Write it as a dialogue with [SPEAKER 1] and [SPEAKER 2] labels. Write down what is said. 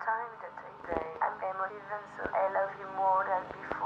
[SPEAKER 1] time that I say I'm emotive and so I love you more than before.